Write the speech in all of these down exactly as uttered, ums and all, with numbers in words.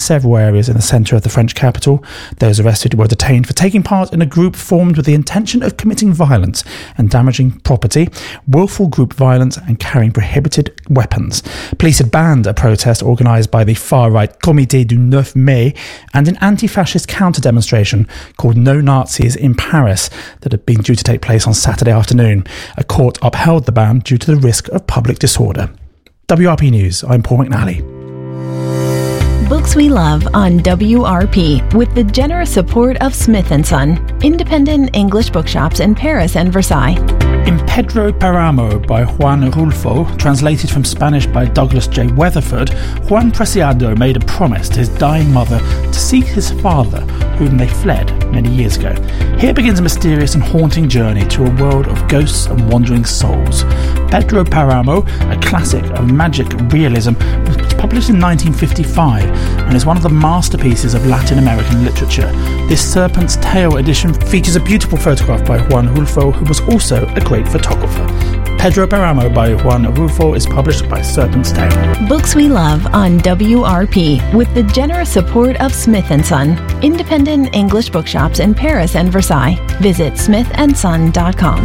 several areas in the centre of the French capital. Those arrested were detained for taking part in a group formed with the intention of committing violence and damaging property, willful group violence and carrying prohibited weapons. Police had banned a protest organised by the far-right Comité du nine mai and an anti-fascist counter-demonstration called No Nazis in Paris that had been due to take place on Saturday afternoon. A court upheld the ban due to the risk of public disorder. W R P News, I'm Paul McNally. Books we love on W R P with the generous support of Smith and Son, independent English bookshops in Paris and Versailles. In Pedro Paramo by Juan Rulfo, translated from Spanish by Douglas J. Weatherford, Juan Preciado made a promise to his dying mother to seek his father, whom they fled many years ago. Here begins a mysterious and haunting journey to a world of ghosts and wandering souls. Pedro Paramo, a classic of magic realism, was published in nineteen fifty-five and is one of the masterpieces of Latin American literature. This Serpent's Tail edition features a beautiful photograph by Juan Rulfo, who was also a great photographer. Pedro Paramo by Juan Rulfo is published by Serpent's Tail. Books we love on W R P with the generous support of Smith and Son, independent English bookshops in Paris and Versailles. Visit smith and son dot com.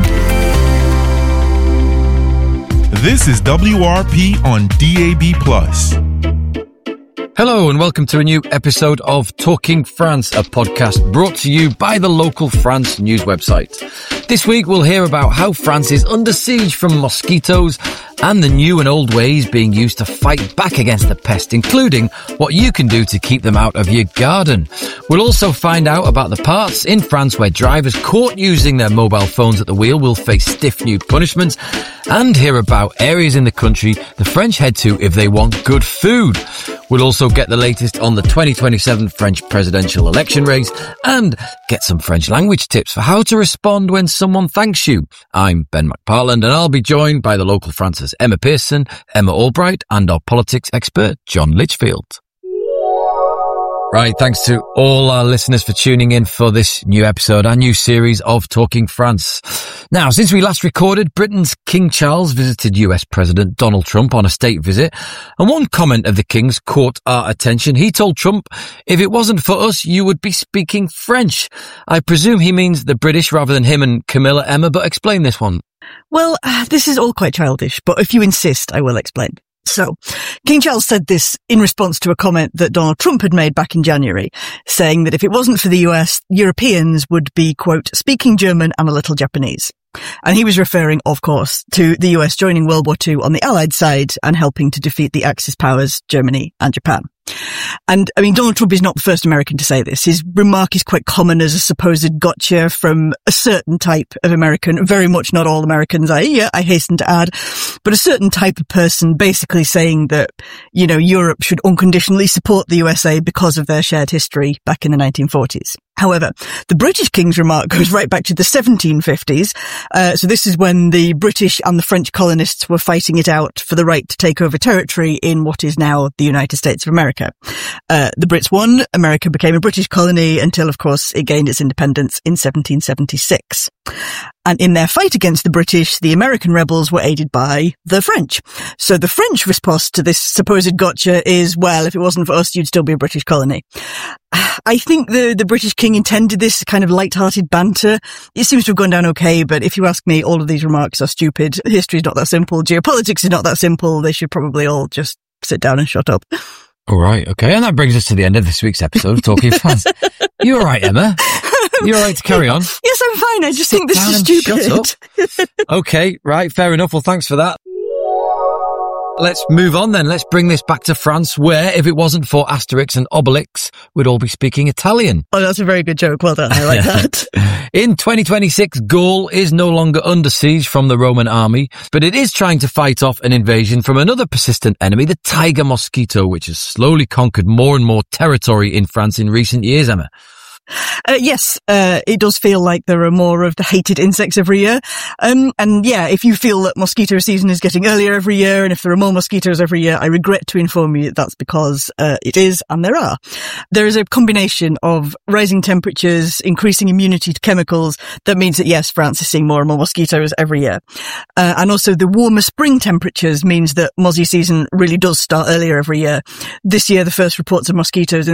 This is W R P on D A B plus. Hello and welcome to a new episode of Talking France, a podcast brought to you by the local France news website. This week we'll hear about how France is under siege from mosquitoes and the new and old ways being used to fight back against the pest, including what you can do to keep them out of your garden. We'll also find out about the parts in France where drivers caught using their mobile phones at the wheel will face stiff new punishments, and hear about areas in the country the French head to if they want good food. We'll also get the latest on the twenty twenty-seven French presidential election race and get some French language tips for how to respond when someone thanks you. I'm Ben McPartland and I'll be joined by the local France's Emma Pearson, Emma Albright and our politics expert John Litchfield. Right, thanks to all our listeners for tuning in for this new episode, our new series of Talking France. Now, since we last recorded, Britain's King Charles visited U S President Donald Trump on a state visit, and one comment of the King's caught our attention. He told Trump, "If it wasn't for us, you would be speaking French." I presume he means the British rather than him and Camilla. Emma, but explain this one. Well, uh, this is all quite childish, but if you insist, I will explain. So, King Charles said this in response to a comment that Donald Trump had made back in January, saying that if it wasn't for the U S, Europeans would be, quote, speaking German and a little Japanese. And he was referring, of course, to the U S joining World War Two on the Allied side and helping to defeat the Axis powers, Germany and Japan. And, I mean, Donald Trump is not the first American to say this. His remark is quite common as a supposed gotcha from a certain type of American, very much not all Americans, I, yeah, I hasten to add, but a certain type of person basically saying that, you know, Europe should unconditionally support the U S A because of their shared history back in the nineteen forties. However, the British King's remark goes right back to the seventeen fifties. Uh, so this is when the British and the French colonists were fighting it out for the right to take over territory in what is now the United States of America. Uh, the Brits won. America became a British colony until, of course, it gained its independence in seventeen seventy-six. And in their fight against the British, the American rebels were aided by the French. So the French response to this supposed gotcha is, well, if it wasn't for us, you'd still be a British colony. I think the, the British King intended this kind of light-hearted banter. It seems to have gone down okay, but if you ask me, all of these remarks are stupid. History's not that simple. Geopolitics is not that simple. They should probably all just sit down and shut up. All right, okay. And that brings us to the end of this week's episode of Talking France. You all right, Emma? You all right to carry on? Yes, I'm fine. I just Sit think this down is and stupid. Shut up. Okay, right, fair enough. Well, thanks for that. Let's move on then. Let's bring this back to France, where, if it wasn't for Asterix and Obelix, we'd all be speaking Italian. Oh, that's a very good joke. Well done. I like that. In twenty twenty-six, Gaul is no longer under siege from the Roman army, but it is trying to fight off an invasion from another persistent enemy, the tiger mosquito, which has slowly conquered more and more territory in France in recent years, Emma. Uh, yes, uh, it does feel like there are more of the hated insects every year. Um, and yeah, if you feel that mosquito season is getting earlier every year, and if there are more mosquitoes every year, I regret to inform you that that's because, uh, it is, and there are. There is a combination of rising temperatures, increasing immunity to chemicals, that means that yes, France is seeing more and more mosquitoes every year. Uh, and also the warmer spring temperatures means that mozzie season really does start earlier every year. This year, the first reports of mosquitoes in